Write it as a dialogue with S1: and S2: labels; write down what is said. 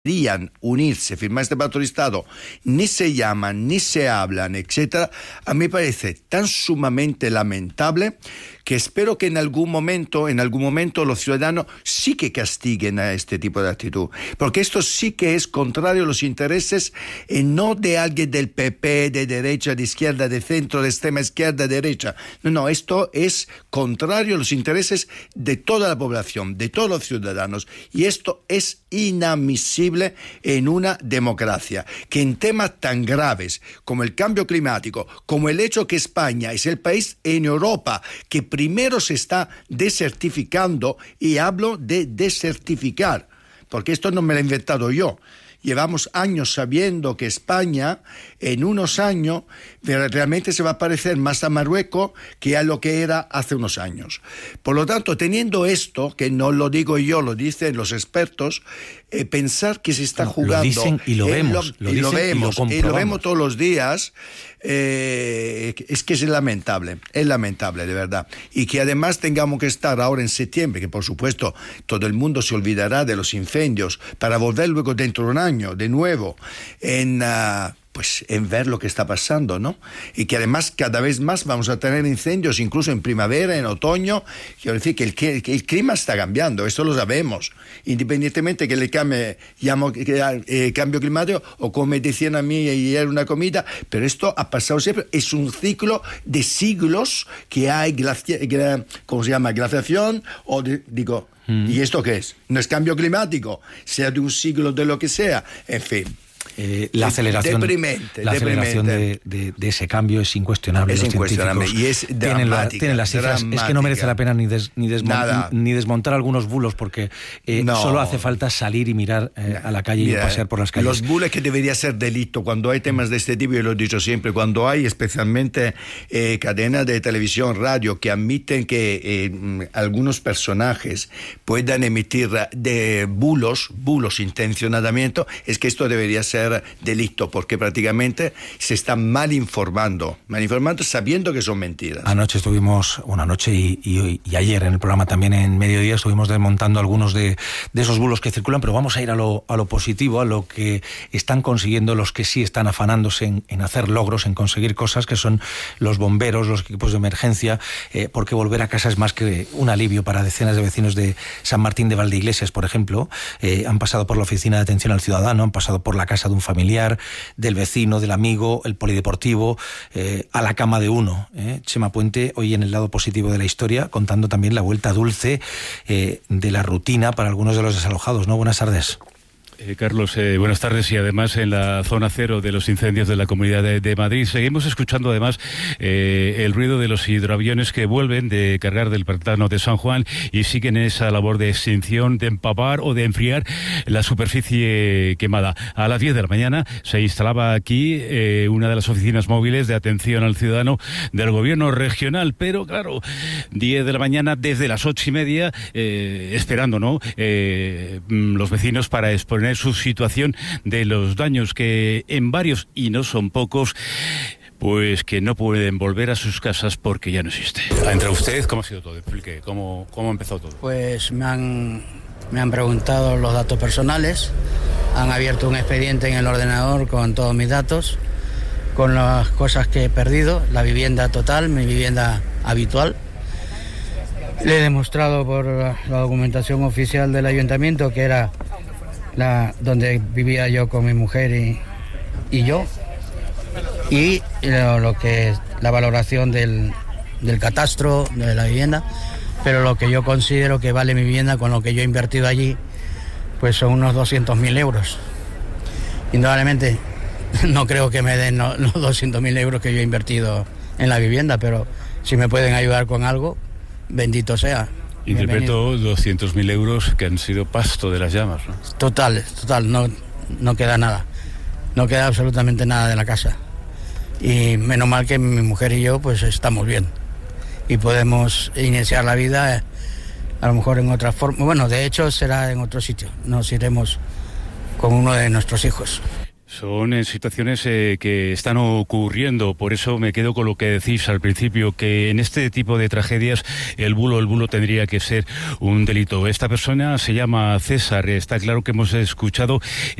S1: unirse, firmar este pacto de Estado, ni se llaman, ni se hablan, etcétera, a mí me parece tan sumamente lamentable que espero que en algún momento los ciudadanos sí que castiguen a este tipo de actitud, porque esto sí que es contrario a los intereses no de alguien del PP, de derecha, de izquierda, de centro, de extrema izquierda, de derecha. No, esto es contrario a los intereses de toda la población, de todos los ciudadanos, y esto es inadmisible en una democracia, que en temas tan graves como el cambio climático, como el hecho que España es el país en Europa que primero se está desertificando, y hablo de desertificar, porque esto no me lo he inventado yo. Llevamos años sabiendo que España en unos años realmente se va a parecer más a Marruecos que a lo que era hace unos años. Por lo tanto, teniendo esto, que no lo digo yo, lo dicen los expertos, pensar que se está jugando... Lo
S2: dicen y lo vemos.
S1: Y lo vemos todos los días. Es que es lamentable, de verdad. Y que además tengamos que estar ahora en septiembre, que por supuesto todo el mundo se olvidará de los incendios, para volver luego dentro de un año de nuevo en ver lo que está pasando, ¿no? Y que además cada vez más vamos a tener incendios, incluso en primavera, en otoño. Quiero decir que el clima está cambiando, esto lo sabemos, independientemente que le llamo cambio climático, o como me decían a mí ayer una comida, pero esto ha pasado siempre, es un ciclo de siglos que hay glaciación, ¿y esto qué es? No es cambio climático, sea de un siglo, de lo que sea, en fin.
S2: La aceleración de ese cambio es incuestionable.
S1: Es incuestionable y es dramática.
S2: Tienen las cifras. Es que no merece la pena ni desmontar algunos bulos, porque solo hace falta salir y mirar a la calle y pasear por las calles.
S1: Los bulos, que debería ser delito cuando hay temas de este tipo, yo lo he dicho siempre, cuando hay especialmente cadenas de televisión, radio, que admiten que algunos personajes puedan emitir de bulos intencionadamente, es que esto debería ser delito, porque prácticamente se está mal informando sabiendo que son mentiras.
S2: Anoche y ayer en el programa también en Mediodía estuvimos desmontando algunos de esos bulos que circulan, pero vamos a ir a lo positivo, a lo que están consiguiendo los que sí están afanándose en hacer logros, en conseguir cosas, que son los bomberos, los equipos de emergencia, porque volver a casa es más que un alivio para decenas de vecinos de San Martín de Valdeiglesias, por ejemplo. Han pasado por la oficina de atención al ciudadano, han pasado por la casa de un familiar, del vecino, del amigo, el polideportivo, a la cama de uno. Chema Puente, hoy en el lado positivo de la historia, contando también la vuelta dulce de la rutina para algunos de los desalojados, ¿no? Buenas tardes.
S3: Carlos, buenas tardes. Y además en la zona cero de los incendios de la Comunidad de Madrid seguimos escuchando además el ruido de los hidroaviones que vuelven de cargar del pantano de San Juan y siguen esa labor de extinción, de empapar o de enfriar la superficie quemada. A las 10 de la mañana se instalaba aquí una de las oficinas móviles de atención al ciudadano del gobierno regional, pero claro, 10 de la mañana desde las 8:30 esperando, ¿no? Los vecinos para exponer su situación de los daños que en varios, y no son pocos, pues que no pueden volver a sus casas porque ya no existe. Entre usted, ¿cómo ha sido todo? Explique, ¿cómo ha empezado todo?
S4: Pues me han preguntado los datos personales, han abierto un expediente en el ordenador con todos mis datos, con las cosas que he perdido, la vivienda total, mi vivienda habitual. Le he demostrado por la documentación oficial del ayuntamiento que era donde vivía yo con mi mujer y yo, y lo que es la valoración del catastro de la vivienda, pero lo que yo considero que vale mi vivienda con lo que yo he invertido allí, pues son unos 200.000 euros. Indudablemente no creo que me den los 200.000 euros que yo he invertido en la vivienda, pero si me pueden ayudar con algo, bendito sea.
S3: Interpreto 200.000 euros que han sido pasto de las llamas, ¿no?
S4: Total, no queda nada. No queda absolutamente nada de la casa. Y menos mal que mi mujer y yo pues estamos bien. Y podemos iniciar la vida a lo mejor en otra forma. Bueno, de hecho será en otro sitio. Nos iremos con uno de nuestros hijos.
S3: Son situaciones que están ocurriendo, por eso me quedo con lo que decís al principio, que en este tipo de tragedias el bulo tendría que ser un delito. Esta persona se llama César, está claro que hemos escuchado